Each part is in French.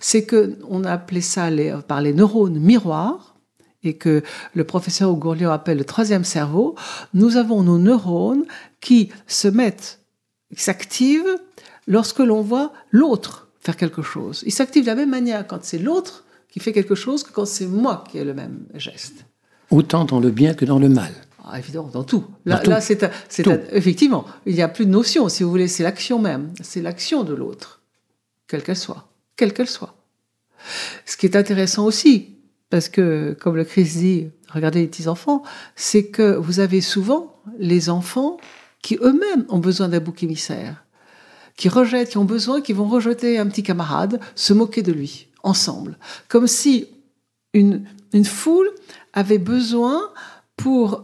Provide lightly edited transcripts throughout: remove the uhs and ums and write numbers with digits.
c'est qu'on a appelé ça par les neurones miroirs, et que le professeur Gourliot appelle le troisième cerveau. Nous avons nos neurones qui s'activent lorsque l'on voit l'autre faire quelque chose. Ils s'activent de la même manière quand c'est l'autre qui fait quelque chose que quand c'est moi qui ai le même geste. Autant dans le bien que dans le mal. Ah, évidemment, dans tout. Là, effectivement, il n'y a plus de notion, si vous voulez, c'est l'action même. C'est l'action de l'autre, quelle qu'elle soit. Quelle qu'elle soit. Ce qui est intéressant aussi, parce que, comme le Christ dit, regardez les petits-enfants, c'est que vous avez souvent les enfants qui eux-mêmes ont besoin d'un bouc émissaire, qui vont rejeter un petit camarade, se moquer de lui, ensemble. Comme si une foule avait besoin pour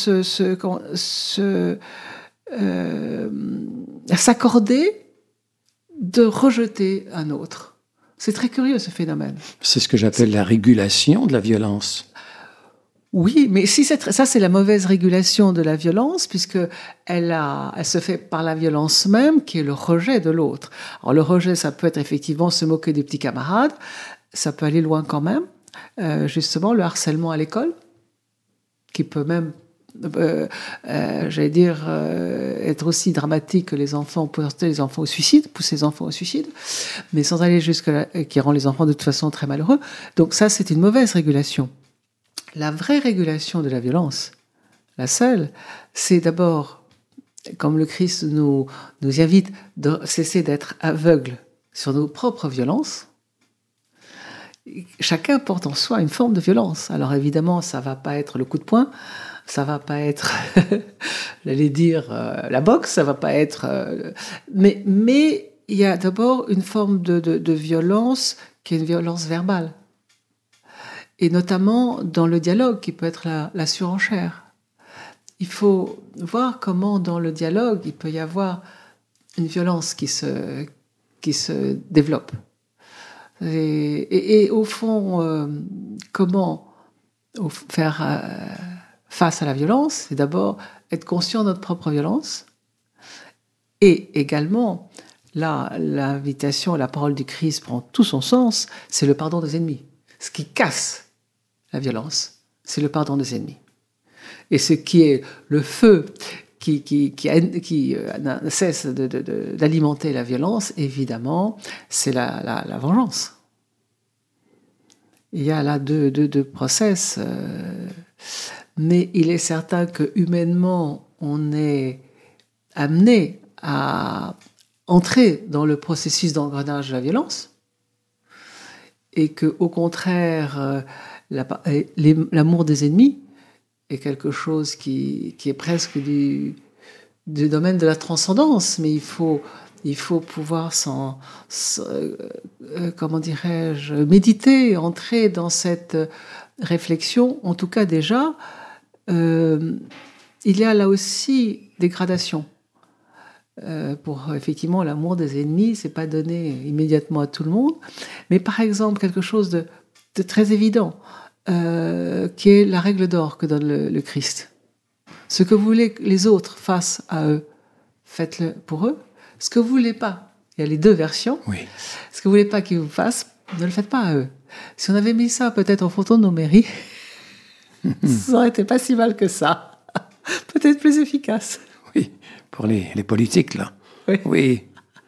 s'accorder de rejeter un autre. C'est très curieux, ce phénomène. C'est ce que j'appelle la régulation de la violence. Oui, mais ça, c'est la mauvaise régulation de la violence, puisque elle se fait par la violence même, qui est le rejet de l'autre. Alors, le rejet, ça peut être effectivement se moquer des petits camarades, ça peut aller loin quand même. Justement, le harcèlement à l'école, qui peut même, être aussi dramatique que pousser les enfants au suicide, mais sans aller jusque-là, qui rend les enfants de toute façon très malheureux. Donc ça, c'est une mauvaise régulation. La vraie régulation de la violence, la seule, c'est d'abord, comme le Christ nous invite, de cesser d'être aveugle sur nos propres violences. Chacun porte en soi une forme de violence. Alors évidemment, ça va pas être le coup de poing, ça va pas être, la boxe, ça va pas être... mais il y a d'abord une forme de violence qui est une violence verbale. Et notamment dans le dialogue, qui peut être la surenchère. Il faut voir comment dans le dialogue, il peut y avoir une violence qui se développe. Et au fond, comment faire face à la violence, c'est d'abord être conscient de notre propre violence. Et également, là, l'invitation, la parole du Christ prend tout son sens, c'est le pardon des ennemis. Ce qui casse la violence, c'est le pardon des ennemis. Et ce qui est le feu qui ne cesse d'alimenter la violence, évidemment, c'est la vengeance. Il y a là deux process, mais il est certain que humainement, on est amené à entrer dans le processus d'engrenage de la violence, et que, au contraire, l'amour des ennemis est quelque chose qui est presque du domaine de la transcendance, mais il faut pouvoir méditer, entrer dans cette réflexion. En tout cas, déjà, il y a là aussi des gradations. Pour effectivement l'amour des ennemis, c'est pas donné immédiatement à tout le monde, mais par exemple quelque chose de très évident, qui est la règle d'or que donne le Christ. Ce que vous voulez que les autres fassent à eux, faites-le pour eux. Ce que vous voulez pas, il y a les deux versions. Oui. Ce que vous voulez pas qu'ils vous fassent, ne le faites pas à eux. Si on avait mis ça peut-être en photo de nos mairies, ça aurait été pas si mal que ça. Peut-être plus efficace. Oui, pour les politiques, là. Oui.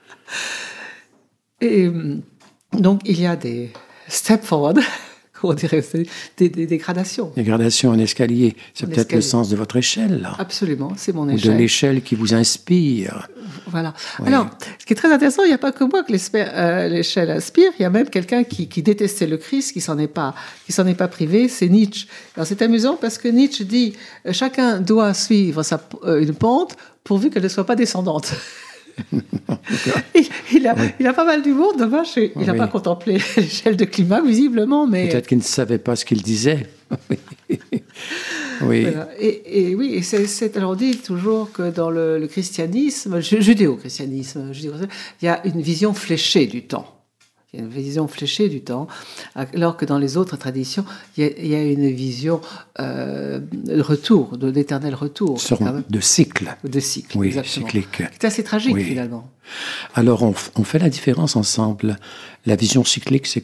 Et donc, il y a des step forward, on dirait, des gradations. Des gradations en escalier. C'est peut-être le sens de votre échelle, là. Absolument, c'est mon échelle. Ou de l'échelle qui vous inspire. Voilà. Oui. Alors, ce qui est très intéressant, il n'y a pas que moi que l'échelle inspire, il y a même quelqu'un qui détestait le Christ, qui s'en est pas privé, c'est Nietzsche. Alors, c'est amusant parce que Nietzsche dit « Chacun doit suivre une pente pourvu qu'elle ne soit pas descendante ». Il a pas mal d'humour, dommage, il n'a pas contemplé l'échelle de climat, visiblement, mais... Peut-être qu'il ne savait pas ce qu'il disait. Oui. Voilà. Et oui, alors on dit toujours que dans le christianisme, judéo-christianisme, il y a une vision fléchée du temps. Il y a une vision fléchée du temps, alors que dans les autres traditions, il y a une vision de retour, de l'éternel retour. De cycle. De cycle, oui, exactement. Cyclique. C'est assez tragique, oui. finalement. Alors, on fait la différence ensemble. La vision cyclique, c'est